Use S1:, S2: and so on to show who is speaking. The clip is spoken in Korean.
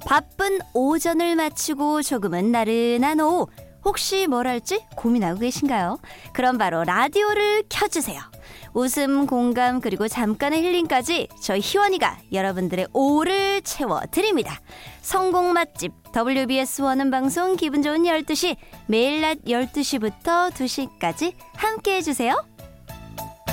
S1: 바쁜 오전을 마치고 조금은 나른한 오후, 혹시 뭘 할지 고민하고 계신가요? 그럼 바로 라디오를 켜주세요. 웃음, 공감, 그리고 잠깐의 힐링까지 저희 희원이가 여러분들의 오후를 채워드립니다. 성공 맛집 WBS 원음 방송 기분 좋은 12시, 매일 낮 12시부터 2시까지 함께해 주세요.